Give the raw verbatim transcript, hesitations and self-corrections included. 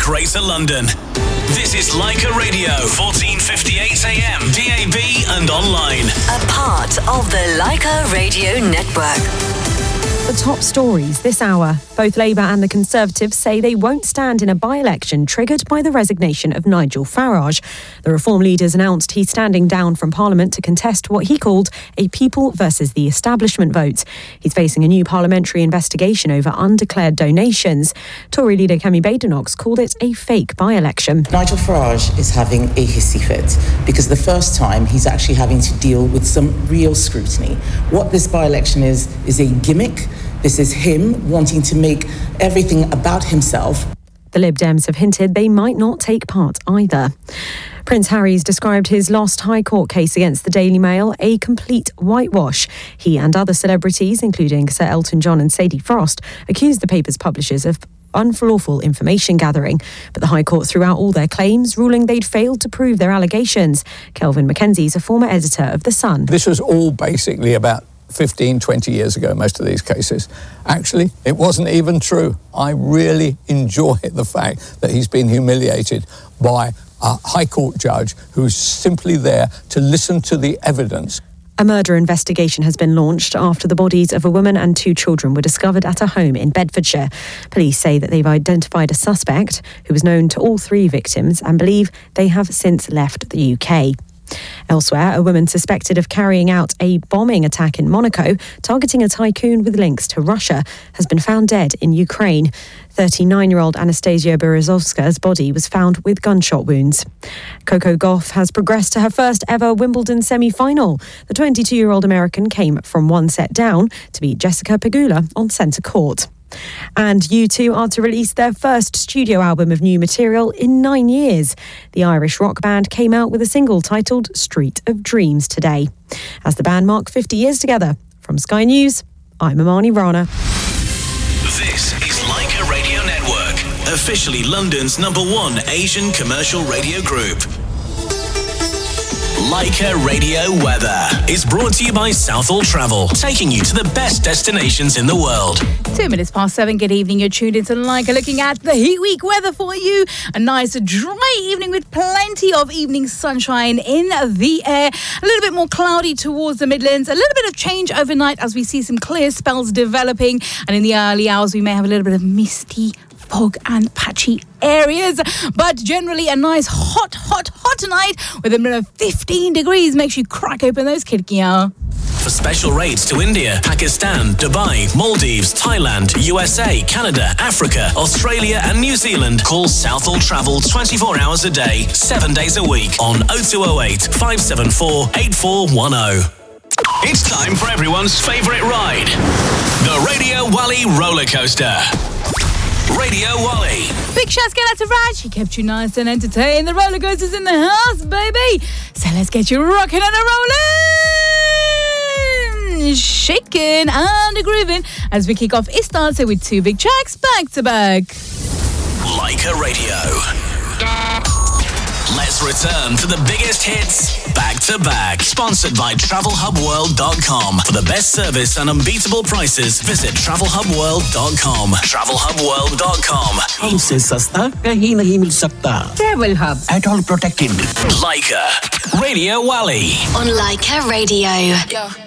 Greater London. This is Leica Radio, fourteen fifty-eight A M, D A B and online. A part of the Leica Radio Network. The top stories this hour. Both Labour and the Conservatives say they won't stand in a by-election triggered by the resignation of Nigel Farage. The Reform leader's announced he's standing down from Parliament to contest what he called a people versus the establishment vote. He's facing a new parliamentary investigation over undeclared donations. Tory leader Kemi Badenoch called it a fake by-election. Nigel Farage is having a hissy fit because the first time he's actually having to deal with some real scrutiny. What this by-election is, is a gimmick. This is him wanting to make everything about himself. The Lib Dems have hinted they might not take part either. Prince Harry's described his lost High Court case against the Daily Mail a complete whitewash. He and other celebrities, including Sir Elton John and Sadie Frost, accused the paper's publishers of unlawful information gathering. But the High Court threw out all their claims, ruling they'd failed to prove their allegations. Kelvin Mackenzie's a former editor of The Sun. This was all basically about fifteen, twenty years ago, most of these cases. Actually, it wasn't even true. I really enjoy the fact that he's been humiliated by a High Court judge who's simply there to listen to the evidence. A murder investigation has been launched after the bodies of a woman and two children were discovered at a home in Bedfordshire. Police say that they've identified a suspect who was known to all three victims and believe they have since left the U K. Elsewhere, a woman suspected of carrying out a bombing attack in Monaco, targeting a tycoon with links to Russia, has been found dead in Ukraine. thirty-nine-year-old Anastasia Berezovska's body was found with gunshot wounds. Coco Gauff has progressed to her first ever Wimbledon semi-final. The twenty-two-year-old American came from one set down to beat Jessica Pegula on centre court. And U two are to release their first studio album of new material in nine years. The Irish rock band came out with a single titled Street of Dreams today, as the band mark fifty years together. From Sky News, I'm Amani Rana. This is Leica Radio Network, officially London's number one Asian commercial radio group. Leica Radio Weather is brought to you by Southall Travel, taking you to the best destinations in the world. Two minutes past seven. Good evening. You're tuned into Leica, looking at the Heat Week weather for you. A nice dry evening with plenty of evening sunshine in the air. A little bit more cloudy towards the Midlands. A little bit of change overnight as we see some clear spells developing. And in the early hours, we may have a little bit of misty fog and patchy areas, but generally a nice hot, hot, hot night with a minimum of fifteen degrees. Makes you crack open those khidkiyan. For special rates to India, Pakistan, Dubai, Maldives, Thailand, U S A, Canada, Africa, Australia and New Zealand, call Southall Travel twenty-four hours a day, seven days a week on oh two oh eight, five seven four, eight four one oh. It's time for everyone's favourite ride, the Radio Wally roller coaster. Radio Wally. Big shouts get out to Raj. He kept you nice and entertained. The roller coaster's in the house, baby. So let's get you rocking and a rolling, shaking and a grooving as we kick off. It starts with two big tracks back to back. Leica Radio. Let's return to the biggest hits back to back. Sponsored by travel hub world dot com. For the best service and unbeatable prices, visit travel hub world dot com. travel hub world dot com. हमसे सस्ता कहीं नहीं मिल सकता. Travel Hub. At all protected. Leica Radio Wally. On Leica Radio. Yeah.